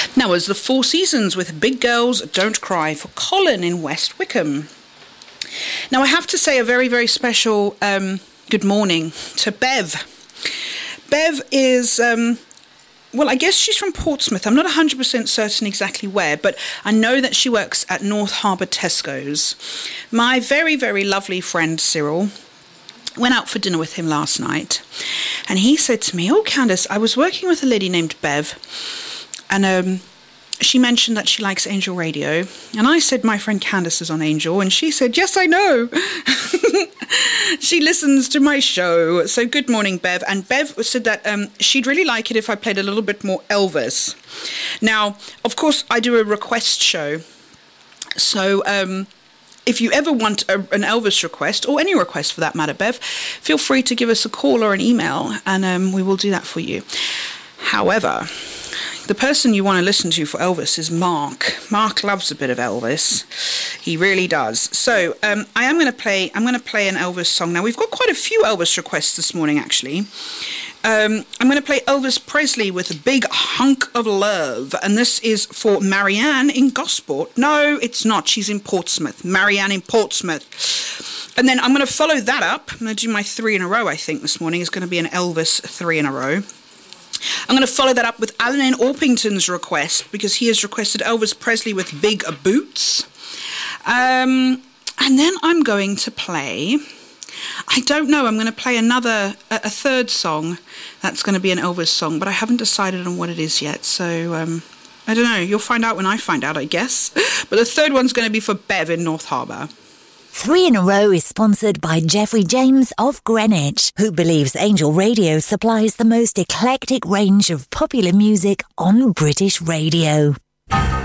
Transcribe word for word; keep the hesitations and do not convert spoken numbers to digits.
Now, as the Four Seasons with Big Girls Don't Cry for Colin in West Wickham. Now, I have to say a very, very special um, good morning to Bev. Bev is, um, well, I guess she's from Portsmouth. I'm not one hundred percent certain exactly where, but I know that she works at North Harbour Tesco's. My very, very lovely friend Cyril went out for dinner with him last night, and he said to me, "Oh, Candice, I was working with a lady named Bev, and um, she mentioned that she likes Angel Radio." And I said, "My friend Candice is on Angel," and she said, "Yes, I know." She listens to my show. So good morning, Bev. And Bev said that um, she'd really like it if I played a little bit more Elvis. Now, of course, I do a request show. So um, if you ever want a, an Elvis request, or any request for that matter, Bev, feel free to give us a call or an email, and um, we will do that for you. However, the person you want to listen to for Elvis is Mark. Mark loves a bit of Elvis. He really does. So um, I am going to play. I'm going to play an Elvis song. Now, we've got quite a few Elvis requests this morning, actually. Um, I'm going to play Elvis Presley with a Big Hunk of Love, and this is for Marianne in Gosport. No, it's not. She's in Portsmouth. Marianne in Portsmouth. And then I'm going to follow that up. I'm going to do my three in a row. I think this morning is going to be an Elvis three in a row. I'm going to follow that up with Alan in Orpington's request, because he has requested Elvis Presley with Big Boots. Um, and then I'm going to play, I don't know, I'm going to play another, a, a third song that's going to be an Elvis song, but I haven't decided on what it is yet. So, um, I don't know. You'll find out when I find out, I guess. But the third one's going to be for Bev in North Harbour. Three in a Row is sponsored by Jeffrey James of Greenwich, who believes Angel Radio supplies the most eclectic range of popular music on British radio.